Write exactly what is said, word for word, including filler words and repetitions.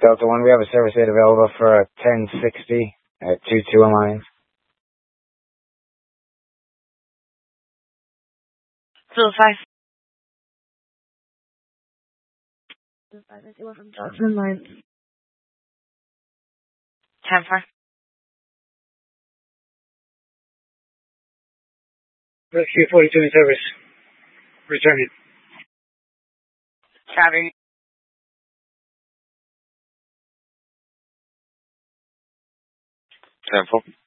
Delta one, we have a service aid available for a ten sixty at two two Alliance. Still five. Five fifty-one from Johnson Lines. ten four. Rescue forty-two in service. Returning. Traveling. ten four.